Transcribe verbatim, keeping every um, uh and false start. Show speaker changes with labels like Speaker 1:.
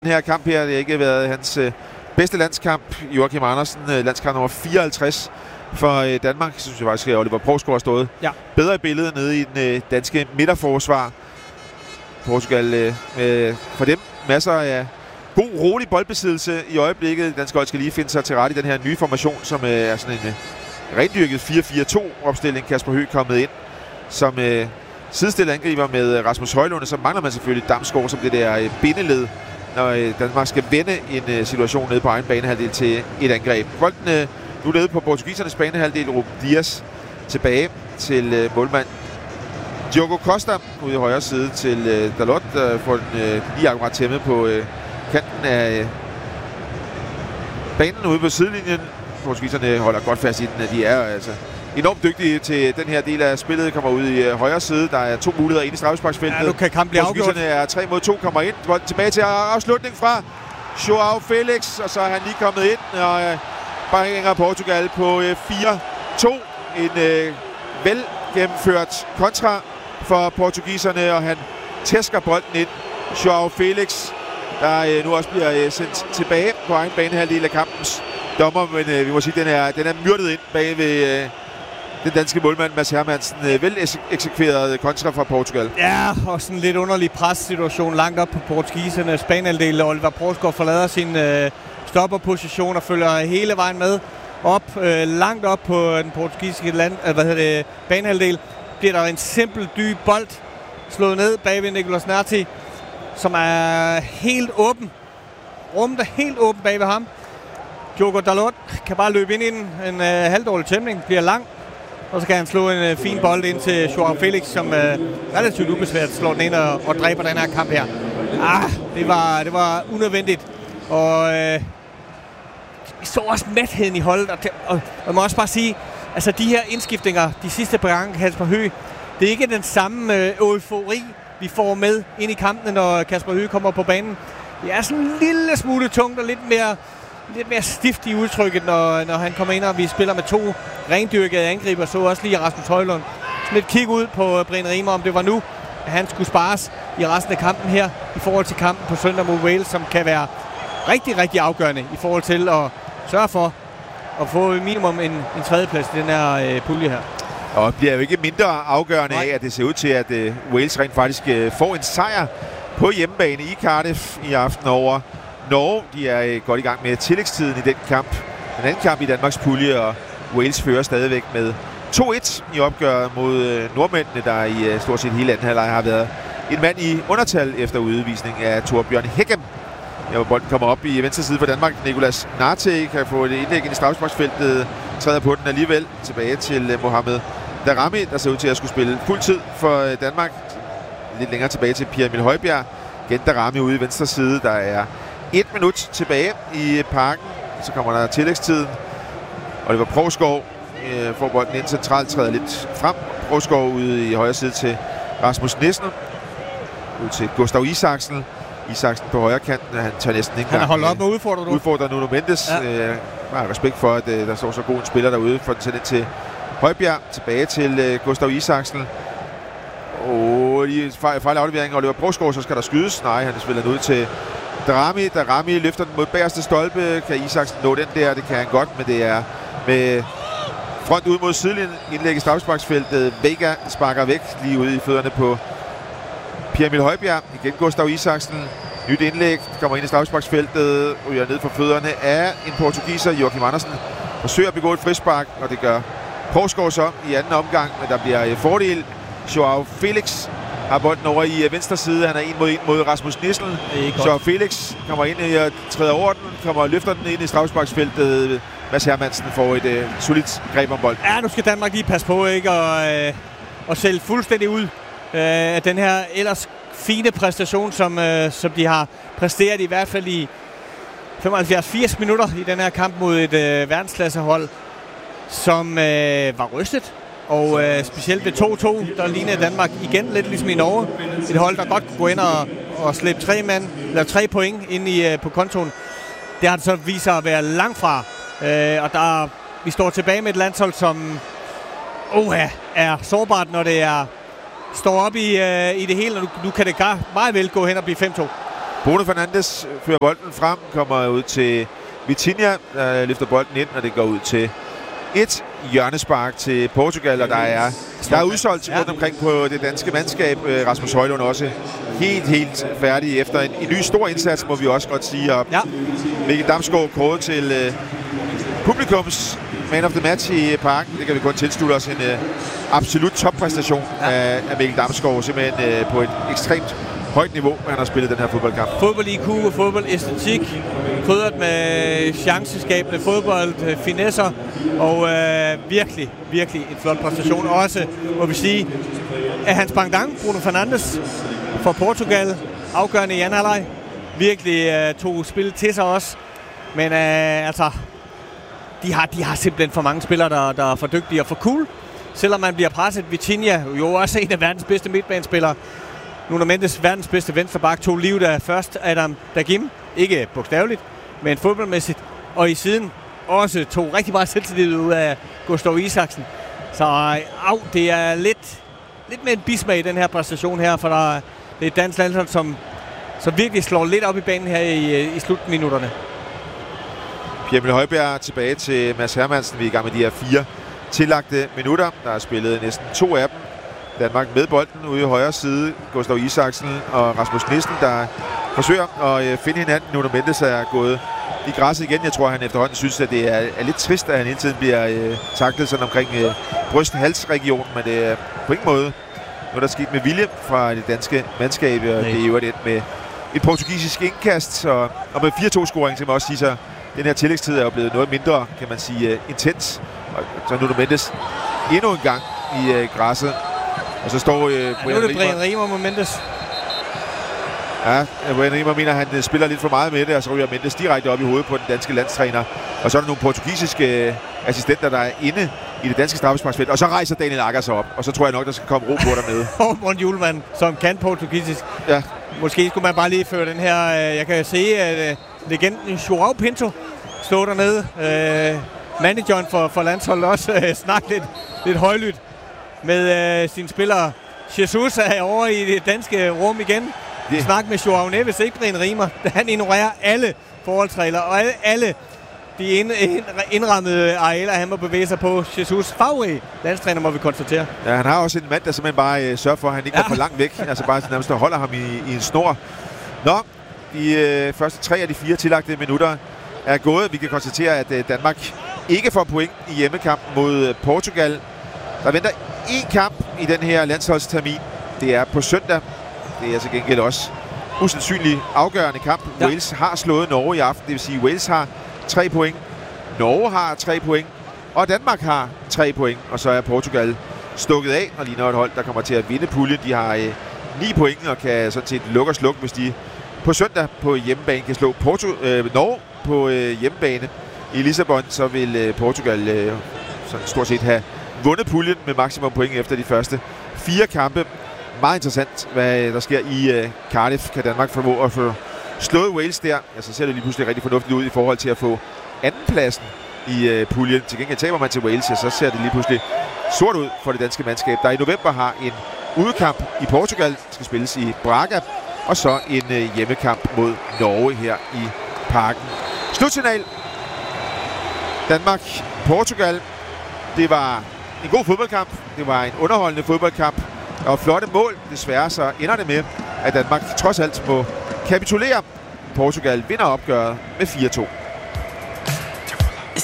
Speaker 1: Den her kamp her, det har ikke været hans øh, bedste landskamp. Joachim Andersen, øh, landskamp nummer fireoghalvtreds for øh, Danmark. Jeg synes jeg faktisk, at Oliver Provsgaard har stået ja. bedre i billedet nede i den øh, danske midterforsvar. Portugal øh, øh, for dem masser af god, rolig boldbesiddelse i øjeblikket. Dansk hold skal lige finde sig til rette i den her nye formation, som øh, er sådan en øh, rendyrket fire fire to opstilling. Kasper Høgh kommet ind som øh, sidestillet angriber med Rasmus Højlund. Så mangler man selvfølgelig Damsgaard som det der øh, bindeled, når øh, Danmark skal vende en øh, situation nede på egen banehalvdel til et angreb. Bolden øh, nu nede på portugisernes banehalvdel. Ruben Dias tilbage til øh, målmand Diogo Costa ude i højre side til øh, Dalot, der får den øh, lige akkurat tæmmet på øh, kanten af øh, banen ude på sidelinjen. Portugiserne holder godt fast i den. De er altså enormt dygtige til den her del af spillet. Kommer ud i øh, højre side. Der er to muligheder ind i straffesparksfeltet.
Speaker 2: Ja, nu kan kampen blive afgjort.
Speaker 1: Portugiserne er tre mod to, kommer ind. Bolden tilbage til afslutning fra Joao Felix, og så er han lige kommet ind og øh, bringer Portugal på øh, fire to. En øh, vel gennemført kontra for portugiserne, og han tæsker bolden ind. Joao Felix, der øh, nu også bliver øh, sendt tilbage på egen banehalvdel af kampens dommer, men øh, vi må sige, at den er, den er myrdet ind bag ved øh, den danske målmand Mads Hermansen. Øh, vel eksekveret kontra fra Portugal.
Speaker 2: Ja, og sådan en lidt underlig pressituation langt op på portugisernes banehalvdel. Oliver Provsgaard forlader sin øh, stopperposition og følger hele vejen med op, øh, langt op på den portugisiske land, øh, hvad hedder det, banehalvdel. Bliver der en simpel dyb bold slået ned bagved Nicolas Narti, som er helt åben. Rummet er helt åben bagved ham. Diogo Dalot kan bare løbe ind i den. En øh, halvdårlig tæmning, bliver lang. Og så kan han slå en øh, fin bold ind til Joao Felix, som øh, relativt ubesværet slår den ind og, og dræber den her kamp her. Ah, det var, det var unødvendigt. Og øh, vi så også matheden i holdet. Og, og, og jeg må også bare sige, altså de her indskiftninger, de sidste par gange, Kasper Høgh, det er ikke den samme øh, eufori, vi får med ind i kampene, når Kasper Høgh kommer på banen. Det er sådan en lille smule tungt og lidt mere, lidt mere stift i udtrykket, når, når han kommer ind, og vi spiller med to rendyrkede angriber. Så også lige Rasmus Højlund. Sådan lidt kig ud på Brian Riemer, om det var nu, at han skulle spares i resten af kampen her, i forhold til kampen på søndag mod Wales, som kan være rigtig, rigtig afgørende i forhold til at sørge for at få minimum en, en tredjeplads i den her øh, pulje her.
Speaker 1: Og det bliver jo ikke mindre afgørende Nej. af, at det ser ud til, at uh, Wales rent faktisk uh, får en sejr på hjemmebane i Cardiff i aften over Norge. De er uh, godt i gang med tillægstiden i den kamp. Den anden kamp i Danmarks pulje, og Wales fører stadigvæk med to et i opgør mod uh, nordmændene, der i uh, stort set hele anden halvleg har været en mand i undertal efter udvisning af Torbjørn Hægem. Ja, hvor bolden kommer op i venstre side for Danmark. Nicolas Narti kan få et indlæg ind i straffesparksfeltet, træder på den alligevel. Tilbage til uh, Mohamed Daramy, der ser ud til at skulle spille fuld tid for uh, Danmark. Lidt længere tilbage til Pierre Emil Højbjerg. Igen Daramy ude i venstre side. Der er et minut tilbage i parken. Så kommer der tillægstiden. Oliver Provsgaard uh, får bolden ind centralt, træder lidt frem. Provsgaard ude i højre side til Rasmus Nissen. Ud til Gustav Isaksen. Isaksen på højre kanten, han tager næsten ikke
Speaker 2: Han har holdt op med udfordrer nu.
Speaker 1: Udfordrer Nuno Mendes. Ja. Øh, jeg har respekt for, at øh, der står så god en spiller derude. For den sendt til Højbjerg. Tilbage til øh, Gustav Isaksen. Og i fejl aflevering, Oliver Provsgaard, så skal der skydes. Nej, han spiller den ud til Daramy. Daramy løfter den mod bagerste stolpe. Kan Isaksen nå den der? Det kan han godt, men det er med front ud mod sidelinjen. Indlæg i straffesparksfeltet. Vega sparker væk lige ude i fødderne på Pierre Emil Højbjerg. Igen Gustav Isaksen. Nyt indlæg. Kommer ind i straffesparksfeltet. Ryger ned for fødderne af en portugiser. Joachim Andersen forsøger at begå et frispark, og det gør Provsgaard så i anden omgang. Men der bliver fordel. Joao Felix har bolden over i venstre side. Han er en mod en mod Rasmus Nissen. Joao Felix kommer ind og træder over den. Kommer og løfter den ind i straffesparksfeltet. Mads Hermansen får et uh, solidt greb om bolden.
Speaker 2: Ja, nu skal Danmark lige passe på ikke og, øh, og sælge fuldstændig ud af den her ellers fine præstation, som, øh, som de har præsteret i hvert fald i femoghalvfjerds til firs minutter i den her kamp mod et øh, verdensklassehold, som øh, var rystet. Og øh, specielt ved to to, der lignede Danmark igen lidt ligesom i Norge. Et hold, der godt kunne gå ind og, og slippe tre, mand, eller tre point ind i, øh, på kontoen. Det har det så vist sig at være langt fra. Øh, og der, vi står tilbage med et landshold, som oh, er sårbart, når det er står op i, øh, i det hele, og nu, nu kan det meget vel gå hen og blive fem to.
Speaker 1: Bruno Fernandes fører bolden frem, kommer ud til Vitinha, der løfter bolden ind, og det går ud til et hjørnespark til Portugal, og der er, der er udsolgt rundt omkring på det danske mandskab. Rasmus Højlund også helt, helt færdig efter en, en ny stor indsats, må vi også godt sige. Og ja. Mikkel Damsgaard kåret til uh, publikums man of the match i parken. Det kan vi kun tilslutte os en uh, absolut toppræstation ja. af, af Mikkel Damsgaard, simpelthen uh, på et ekstremt højt niveau, han har spillet den her fodboldkamp.
Speaker 2: Fodbold I Q og fodboldæstetik, krydret med chanceskabende fodbold, finesser, og øh, virkelig, virkelig en flot præstation. Også, må vi sige, at hans pendant, Bruno Fernandes, for Portugal, afgørende i anden halvleg, virkelig øh, tog spillet til sig også. Men øh, altså, de har, de har simpelthen for mange spillere, der, der er for dygtige og for cool. Selvom man bliver presset, Vitinha, jo også en af verdens bedste midtbanespillere, Nuno Mendes, verdens bedste venstreback, tog livet af først Adam Dagim, ikke bogstaveligt, men fodboldmæssigt, og i siden også tog rigtig meget selvtillid ud af Gustav Isaksen. Så au, det er lidt, lidt med en bismag i den her præstation her, for der, det er et dansk landshold, som, som virkelig slår lidt op i banen her i, i slutminutterne.
Speaker 1: Pierre Højbjerg tilbage til Mads Hermansen. Vi er i gang med de her fire tillagte minutter. Der er spillet næsten to af dem. Danmark med bolden ude i højre side. Gustav Isaksen og Rasmus Nielsen, der forsøger at finde hinanden. Nuno Mendes er gået i græsset igen. Jeg tror, han efterhånden synes, at det er, er lidt trist, at han hele tiden bliver øh, taklet sådan omkring øh, bryst-hals-regionen. Men det er på ingen måde noget, der er sket med vilje fra det danske mandskab. Og det er jo et med et portugisisk indkast. Og, og med fire to-scoring, så må også sige sig, den her tillægstid er jo blevet noget mindre, kan man sige, uh, intens. Og så Nuno Mendes endnu en gang i uh, græsset. Og så står uh,
Speaker 2: ja,
Speaker 1: Brian
Speaker 2: Rimer. Brian Rimer mod Mendes.
Speaker 1: Ja, Brian Rimer mener, at han uh, spiller lidt for meget med det, og så ryger Mendes direkte op i hovedet på den danske landstræner. Og så er der nogle portugisiske uh, assistenter, der er inde i det danske straffesparksfelt. Og så rejser Daniel Agger sig op, og så tror jeg nok, der skal komme ro på dernede.
Speaker 2: Og Morten Hjulmand, som kan portugisisk.
Speaker 1: Ja.
Speaker 2: Måske skulle man bare lige føre den her... Uh, jeg kan se, at uh, legenden João Pinto står dernede. Uh, manageren for, for landsholdet også uh, snakke lidt, lidt højlydt med uh, sine spillere. Jesus er over i det danske rum igen. Yeah. Snak med Joao Neves, ikke Brian Rimer. Han ignorerer alle forholdsregler, og alle, alle de ind, ind, indrammede arealer, han må bevæge sig på. Jesus favorit landstræner, må vi konstatere.
Speaker 1: Ja, han har også en mand, der simpelthen bare øh, sørger for, at han ikke ja. går for langt væk. Altså bare nærmest holder ham i, i en snor. Nå, de øh, første tre af de fire tillagte minutter er gået. Vi kan konstatere, at øh, Danmark ikke får point i hjemmekampen mod øh, Portugal. Der venter én kamp i den her landsholdstermin. Det er på søndag. Det er til gengæld også usandsynligt afgørende kamp. Ja. Wales har slået Norge i aften. Det vil sige, at Wales har tre point. Norge har tre point. Og Danmark har tre point. Og så er Portugal stukket af og ligner et hold, der kommer til at vinde puljen. De har øh, ni point og kan sådan set lukke og slukke, hvis de på søndag på hjemmebane kan slå Portu- øh, Norge på øh, hjemmebane i Lissabon. Så vil øh, Portugal øh, sådan stort set have vundet puljen med maksimum point efter de første fire kampe. Meget interessant, hvad der sker i uh, Cardiff. Kan Danmark formå at få slået Wales der? Altså ser det lige pludselig rigtig fornuftigt ud i forhold til at få andenpladsen i uh, puljen. Til gengæld taber man til Wales, ja, så ser det lige pludselig sort ud for det danske mandskab, der i november har en udekamp i Portugal, skal spilles i Braga, og så en uh, hjemmekamp mod Norge her i parken. Slutsignal. Danmark-Portugal. Det var en god fodboldkamp. Det var en underholdende fodboldkamp. Og flotte mål. Desværre så ender det med, at Danmark trods alt må kapitulere. Portugal vinder opgøret med fire to.